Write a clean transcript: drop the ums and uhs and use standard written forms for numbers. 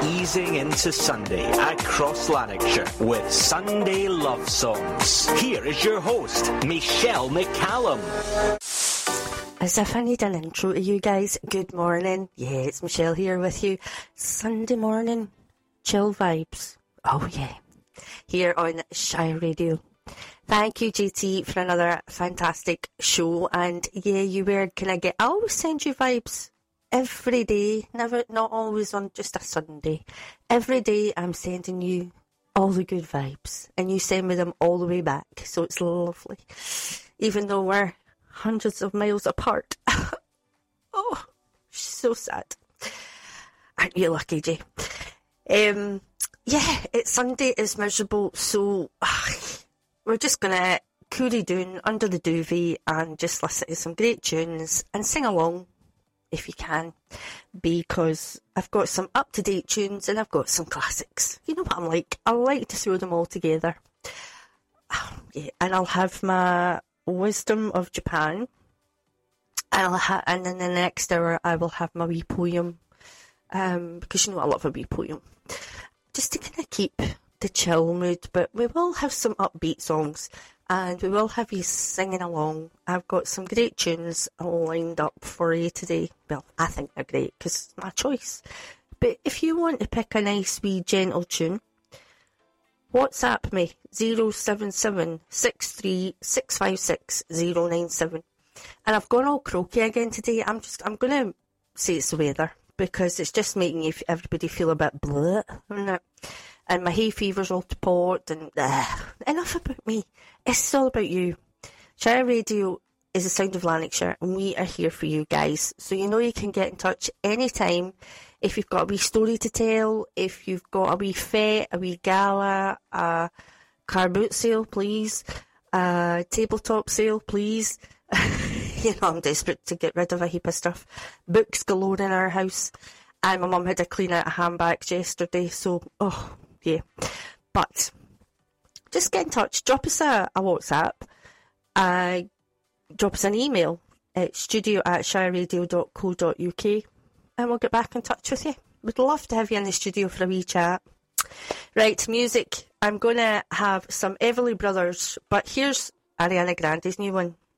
easing into Sunday across Lanarkshire with Sunday Love Songs. Here is your host, Michelle McCallum. As if I need an intro to you guys, good morning. Yeah, it's Michelle here with you. Sunday morning, chill vibes. Oh yeah, here on Shire Radio. Thank you, JT, for another fantastic show. And yeah, you were I always send you vibes every day, not always on just a Sunday. Every day I'm sending you all the good vibes, and you send me them all the way back. So it's lovely, even though we're hundreds of miles apart. Oh, so sad. Aren't you lucky, Jay? Yeah, it's Sunday, it's miserable, so we're just gonna coolie down under the duvet and just listen to some great tunes and sing along if you can, because I've got some up-to-date tunes and I've got some classics. You know what I'm like? I like to throw them all together. Yeah, and I'll have my Wisdom of Japan, and in the next hour I will have my wee poem, because you know I love a wee poem, just to kind of keep the chill mood. But we will have some upbeat songs, and we will have you singing along. I've got some great tunes lined up for you today. Well, I think they're great because it's my choice. But if you want to pick a nice wee gentle tune, WhatsApp me 07763656097. And I've gone all croaky again today. I'm going to say it's the weather, because it's just making everybody feel a bit bleh, isn't it? And my hay fever's all to pot, and enough about me. It's all about you. Shire Radio is the sound of Lanarkshire, and we are here for you guys. So you know you can get in touch anytime. If you've got a wee story to tell, if you've got a wee fete, a wee gala, a car boot sale, please, a tabletop sale, please. You know, I'm desperate to get rid of a heap of stuff. Books galore in our house, and my mum had to clean out a handbag yesterday, so, oh, yeah. But just get in touch, drop us a WhatsApp, drop us an email at studio@shireradio.co.uk, and we'll get back in touch with you. We'd love to have you in the studio for a wee chat. Right, music. I'm going to have some Everly Brothers, but here's Ariana Grande's new one.